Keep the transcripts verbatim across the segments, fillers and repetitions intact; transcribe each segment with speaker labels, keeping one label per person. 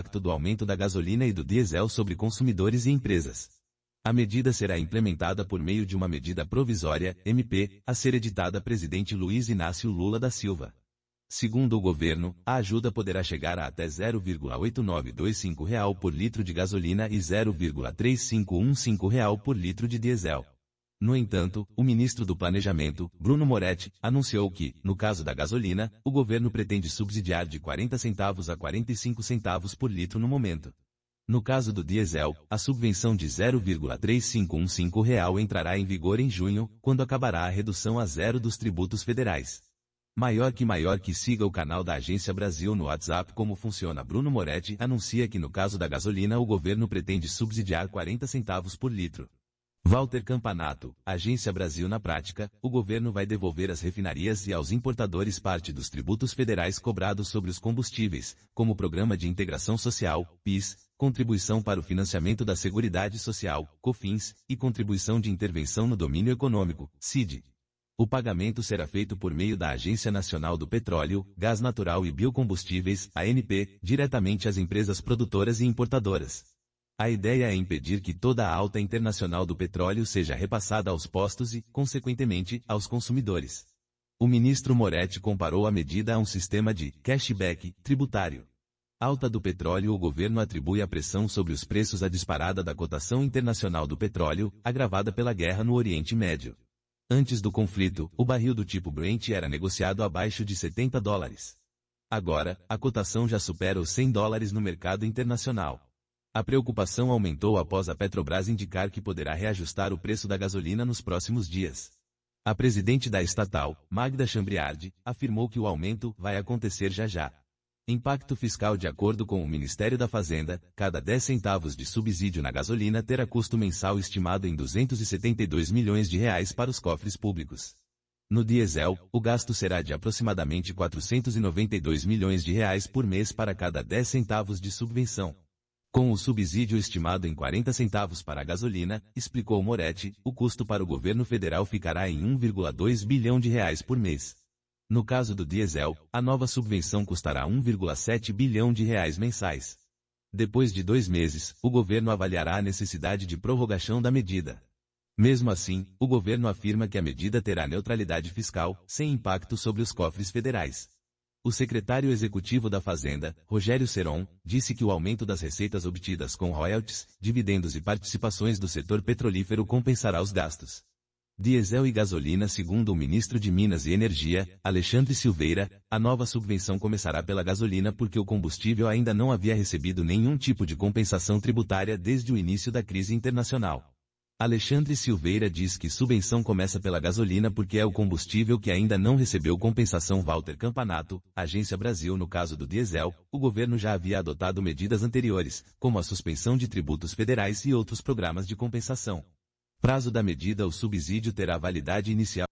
Speaker 1: impacto do aumento da gasolina e do diesel sobre consumidores e empresas. A medida será implementada por meio de uma medida provisória, M P, a ser editada a presidente Luiz Inácio Lula da Silva. Segundo o governo, a ajuda poderá chegar a até zero vírgula oito nove dois cinco real por litro de gasolina e zero vírgula três cinco um cinco real por litro de diesel. No entanto, o ministro do Planejamento, Bruno Moretti, anunciou que, no caso da gasolina, o governo pretende subsidiar de quarenta centavos a quarenta e cinco centavos por litro no momento. No caso do diesel, a subvenção de zero vírgula três cinco um cinco real entrará em vigor em junho, quando acabará a redução a zero dos tributos federais. Maior que maior que siga o canal da Agência Brasil no WhatsApp. Como funciona? Bruno Moretti anuncia que no caso da gasolina o governo pretende subsidiar quarenta centavos por litro. Walter Campanato, Agência Brasil. Na prática, o governo vai devolver às refinarias e aos importadores parte dos tributos federais cobrados sobre os combustíveis, como Programa de Integração Social, P I S, Contribuição para o Financiamento da Seguridade Social, COFINS, e Contribuição de Intervenção no Domínio Econômico, C I D. O pagamento será feito por meio da Agência Nacional do Petróleo, Gás Natural e Biocombustíveis, A N P, diretamente às empresas produtoras e importadoras. A ideia é impedir que toda a alta internacional do petróleo seja repassada aos postos e, consequentemente, aos consumidores. O ministro Moretti comparou a medida a um sistema de cashback tributário. Alta do petróleo. O governo atribui a pressão sobre os preços à disparada da cotação internacional do petróleo, agravada pela guerra no Oriente Médio. Antes do conflito, o barril do tipo Brent era negociado abaixo de setenta dólares. Agora, a cotação já supera os cem dólares no mercado internacional. A preocupação aumentou após a Petrobras indicar que poderá reajustar o preço da gasolina nos próximos dias. A presidente da estatal, Magda Chambriardi, afirmou que o aumento vai acontecer já já. Impacto fiscal. De acordo com o Ministério da Fazenda, cada dez centavos de subsídio na gasolina terá custo mensal estimado em duzentos e setenta e dois milhões de reais para os cofres públicos. No diesel, o gasto será de aproximadamente quatrocentos e noventa e dois milhões de reais por mês para cada dez centavos de subvenção. Com o subsídio estimado em quarenta centavos para a gasolina, explicou Moretti, o custo para o governo federal ficará em um vírgula dois bilhão de reais por mês. No caso do diesel, a nova subvenção custará um vírgula sete bilhão de reais mensais. Depois de dois meses, o governo avaliará a necessidade de prorrogação da medida. Mesmo assim, o governo afirma que a medida terá neutralidade fiscal, sem impacto sobre os cofres federais. O secretário executivo da Fazenda, Rogério Seron, disse que o aumento das receitas obtidas com royalties, dividendos e participações do setor petrolífero compensará os gastos. Diesel e gasolina. Segundo o ministro de Minas e Energia, Alexandre Silveira, a nova subvenção começará pela gasolina porque o combustível ainda não havia recebido nenhum tipo de compensação tributária desde o início da crise internacional. Alexandre Silveira diz que subvenção começa pela gasolina porque é o combustível que ainda não recebeu compensação. Walter Campanato, Agência Brasil. No caso do diesel, o governo já havia adotado medidas anteriores, como a suspensão de tributos federais e outros programas de compensação. Prazo da medida. O subsídio terá validade inicial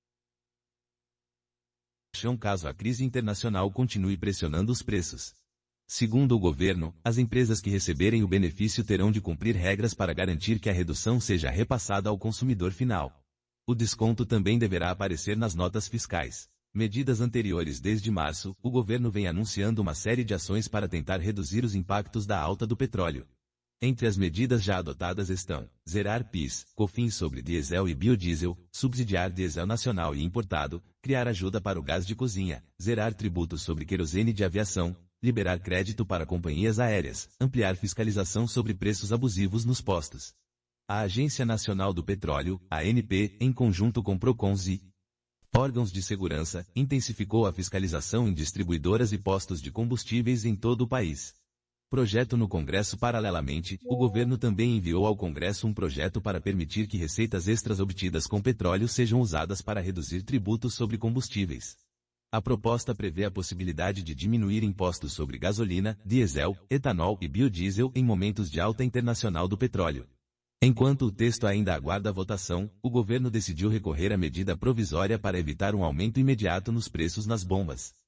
Speaker 1: caso a crise internacional continue pressionando os preços. Segundo o governo, as empresas que receberem o benefício terão de cumprir regras para garantir que a redução seja repassada ao consumidor final. O desconto também deverá aparecer nas notas fiscais. Medidas anteriores. Desde março, o governo vem anunciando uma série de ações para tentar reduzir os impactos da alta do petróleo. Entre as medidas já adotadas estão: zerar P I S, COFINS sobre diesel e biodiesel, subsidiar diesel nacional e importado, criar ajuda para o gás de cozinha, zerar tributos sobre querosene de aviação, liberar crédito para companhias aéreas, ampliar fiscalização sobre preços abusivos nos postos. A Agência Nacional do Petróleo, A N P, em conjunto com Procons e órgãos de segurança, intensificou a fiscalização em distribuidoras e postos de combustíveis em todo o país. Projeto no Congresso. Paralelamente, o governo também enviou ao Congresso um projeto para permitir que receitas extras obtidas com petróleo sejam usadas para reduzir tributos sobre combustíveis. A proposta prevê a possibilidade de diminuir impostos sobre gasolina, diesel, etanol e biodiesel em momentos de alta internacional do petróleo. Enquanto o texto ainda aguarda votação, o governo decidiu recorrer à medida provisória para evitar um aumento imediato nos preços nas bombas.